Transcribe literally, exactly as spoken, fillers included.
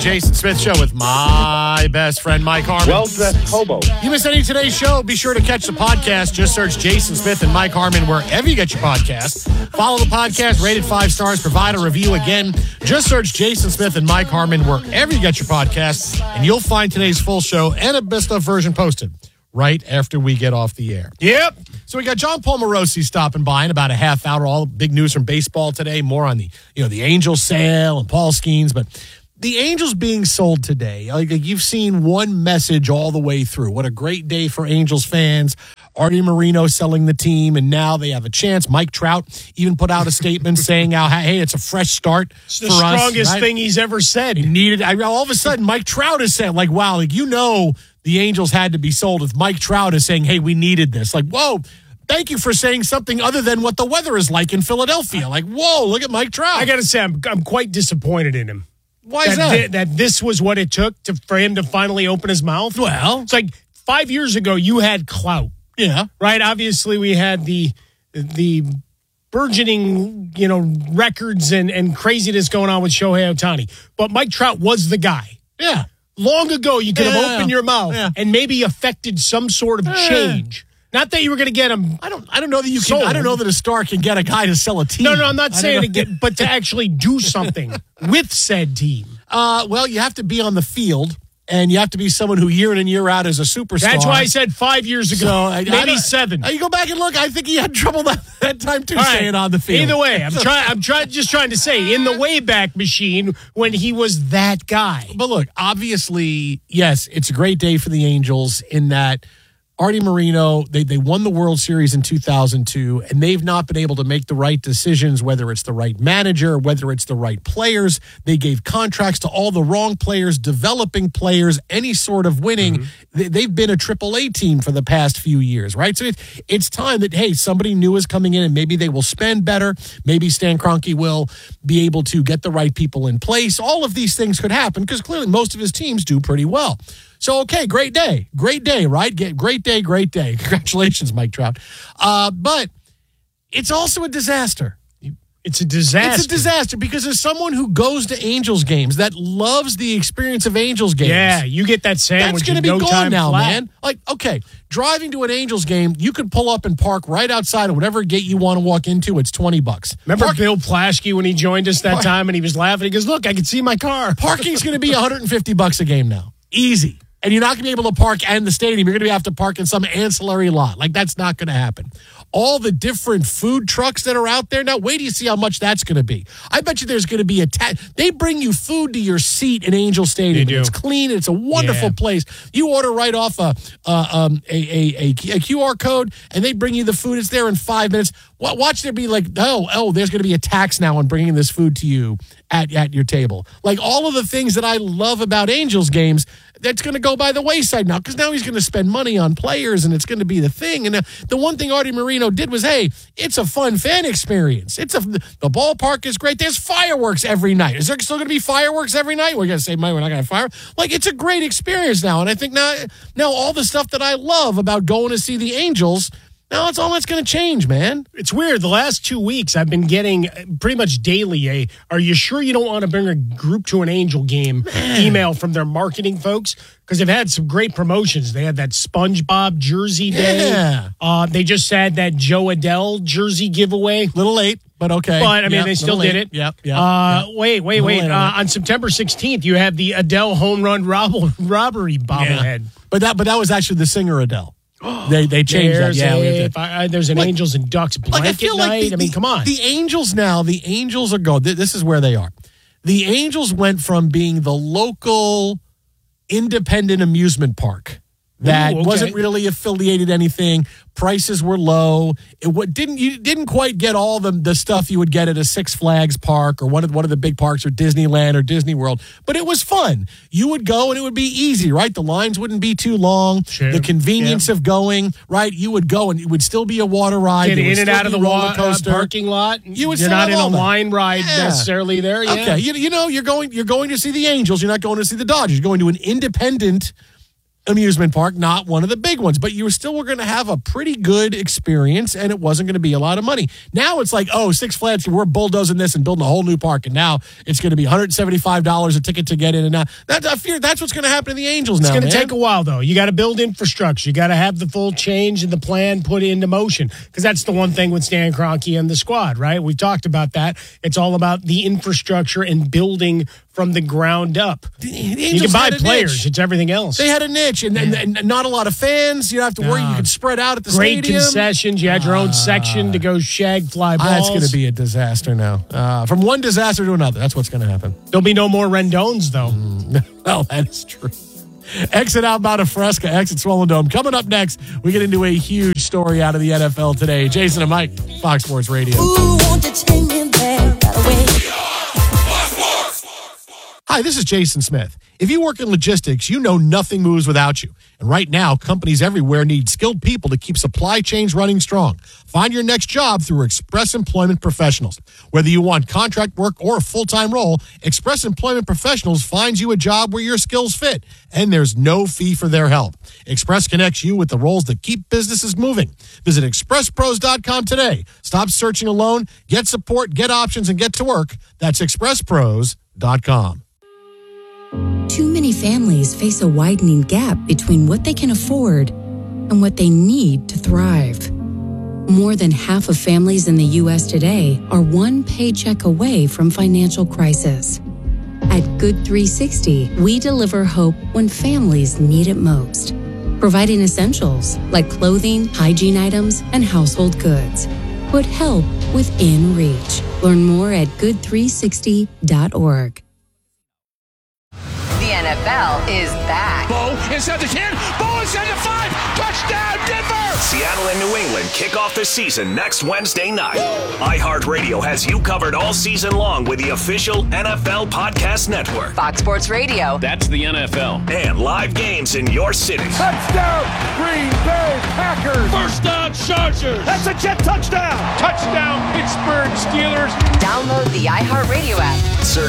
Jason Smith Show with my best friend, Mike Harmon. Well-dressed hobo. You missed any of today's show? Be sure to catch the podcast. Just search Jason Smith and Mike Harmon wherever you get your podcasts. Follow the podcast, rate it five stars, provide a review. Again, just search Jason Smith and Mike Harmon wherever you get your podcasts, and you'll find today's full show and a best of version posted right after we get off the air. Yep. So we got John Paul Morosi stopping by in about a half hour. All big news from baseball today. More on the, you know, the Angels sale and Paul Skeens, but the Angels being sold today, like, like you've seen one message all the way through. What a great day for Angels fans. Artie Moreno selling the team, and now they have a chance. Mike Trout even put out a statement saying, how, hey, it's a fresh start it's for the us. The strongest right? thing he's ever said. He needed, I, all of a sudden, Mike Trout is saying, like, wow, like, you know the Angels had to be sold if Mike Trout is saying, hey, we needed this. Like, whoa. Thank you for saying something other than what the weather is like in Philadelphia. Like, whoa, look at Mike Trout. I got to say, I'm, I'm quite disappointed in him. Why is that? that? Th- that this was what it took to, for him to finally open his mouth? Well. It's like five years ago, you had clout. Yeah. Right? Obviously, we had the the burgeoning, you know, records and, and craziness going on with Shohei Ohtani. But Mike Trout was the guy. Yeah. Long ago, you could yeah. have opened your mouth yeah. and maybe affected some sort of yeah. change. Not that you were going to get him. I don't. I don't know that you sold. can. I don't know that a star can get a guy to sell a team. No, no, I'm not saying to get, but to actually do something with said team. Uh, well, you have to be on the field, and you have to be someone who year in and year out is a superstar. That's why I said five years ago, so, maybe I seven. Uh, you go back and look. I think he had trouble that, that time too, right. staying on the field. Either way, I'm trying. I'm trying. Just trying to say, in the Wayback Machine, when he was that guy. But look, obviously, yes, it's a great day for the Angels in that Artie Moreno, they, they won the World Series in two thousand two, and they've not been able to make the right decisions, whether it's the right manager, whether it's the right players. They gave contracts to all the wrong players, developing players, any sort of winning. Mm-hmm. They, they've been a triple A team for the past few years, right? So it, it's time that, hey, somebody new is coming in, and maybe they will spend better. Maybe Stan Kroenke will be able to get the right people in place. All of these things could happen because clearly most of his teams do pretty well. So, okay, great day. Great day, right? Great day, great day. Congratulations, Mike Trout. Uh, but it's also a disaster. It's a disaster. It's a disaster because as someone who goes to Angels games, that loves the experience of Angels games. Yeah, you get that sandwich. That's going to be no gone time now, flat. man. Like, okay, driving to an Angels game, you can pull up and park right outside of whatever gate you want to walk into. It's twenty bucks. Remember Park- Bill Plaschke when he joined us that Park- time and he was laughing? He goes, look, I can see my car. Parking's going to be one hundred fifty bucks a game now. Easy. And you're not going to be able to park and the stadium. You're going to have to park in some ancillary lot. Like, that's not going to happen. All the different food trucks that are out there now, wait till you see how much that's going to be. I bet you there's going to be a ta- they bring you food to your seat in Angel Stadium. They do. It's clean. It's a wonderful yeah. place. You order right off a, uh, um, a, a, a, a Q R code, and they bring you the food. It's there in five minutes. Watch there be like, oh, oh, there's going to be a tax now on bringing this food to you at, at your table. Like, all of the things that I love about Angels games, that's going to go by the wayside now because now he's going to spend money on players, and it's going to be the thing. And the one thing Artie Moreno did was, hey, it's a fun fan experience. It's a the ballpark is great. There's fireworks every night. Is there still going to be fireworks every night? We're going to say, Mike, we're not going to have fire. Like, it's a great experience now. And I think now, now all the stuff that I love about going to see the Angels, now it's all that's going to change, man. It's weird. The last two weeks, I've been getting pretty much daily a, are you sure you don't want to bring a group to an Angel game man. email from their marketing folks? Because they've had some great promotions. They had that SpongeBob jersey day. Yeah. Uh, they just had that Joe Adele jersey giveaway. Little late, but okay. But, I mean, yep, they still did it. Yep, yep. Uh, yep. Wait, wait, wait. Uh, on September sixteenth, you have the Adele home run rob- robbery bobblehead. Yeah. But that, but that was actually the singer Adele. They they changed there's that. Yeah, a, I, there's an like, Angels and Ducks blanket like I feel night. Like the, I mean, come on. The Angels now, the Angels are going. This is where they are. The Angels went from being the local independent amusement park that Ooh, okay. wasn't really affiliated anything. Prices were low. It what didn't you didn't quite get all the the stuff you would get at a Six Flags park or one of one of the big parks or Disneyland or Disney World. But it was fun. You would go and it would be easy, right? The lines wouldn't be too long. Sure. The convenience yeah. of going, right? You would go and it would still be a water ride. Get in and out of the roller coaster uh, parking lot. You would you're not in a that. line ride yeah. necessarily there. Yeah. Okay, you, you know you're going you're going to see the Angels. You're not going to see the Dodgers. You're going to an independent amusement park, not one of the big ones, but you were still were going to have a pretty good experience, and it wasn't going to be a lot of money. Now it's like, oh, Six Flags, we're bulldozing this and building a whole new park, and now it's going to be one hundred seventy-five dollars a ticket to get in. And now that, I fear that's what's going to happen to the Angels it's now. It's going to man. take a while, though. You got to build infrastructure. You got to have the full change and the plan put into motion, because that's the one thing with Stan Kroenke and the squad, right? We've talked about that. It's all about the infrastructure and building from the ground up. The, the you can buy players. Niche. It's everything else. They had a niche, and, and, and not a lot of fans. You don't have to worry. Uh, you can spread out at the great stadium. Great concessions. You had your own uh, section to go shag fly balls. That's going to be a disaster now. Uh, from one disaster to another. That's what's going to happen. There'll be no more Rendones, though. Mm, well, that is true. Exit outbound of Fresca, exit Swollen Dome. Coming up next, we get into a huge story out of the N F L today. Jason and Mike, Fox Sports Radio. Ooh, won't you take me there right away? Hi, this is Jason Smith. If you work in logistics, you know nothing moves without you. And right now, companies everywhere need skilled people to keep supply chains running strong. Find your next job through Express Employment Professionals. Whether you want contract work or a full-time role, Express Employment Professionals finds you a job where your skills fit, and there's no fee for their help. Express connects you with the roles that keep businesses moving. Visit express pros dot com today. Stop searching alone. Get support, get options, and get to work. That's express pros dot com. Too many families face a widening gap between what they can afford and what they need to thrive. More than half of families in the U S today are one paycheck away from financial crisis. At Good three sixty, we deliver hope when families need it most, providing essentials like clothing, hygiene items, and household goods. Put help within reach. Learn more at good three sixty dot org. The N F L is back. Bo inside the ten. Bo inside the five. Touchdown, Denver! Seattle and New England kick off the season next Wednesday night. iHeartRadio has you covered all season long with the official N F L Podcast Network. Fox Sports Radio. That's the N F L. And live games in your city. Touchdown, Green Bay Packers. First down, Chargers. That's a Jet touchdown. Touchdown, Pittsburgh Steelers. Download the iHeartRadio app. Search